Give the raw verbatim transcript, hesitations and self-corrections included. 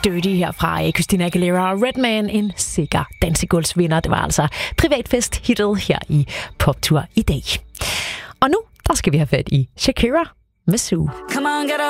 Dirty her fra Christina Aguilera og Redman, en sikker dansegulvsvinder. Det var altså privatfest-hittet her i Poptur i dag. Og nu, der skal vi have fat i Shakira med Sue.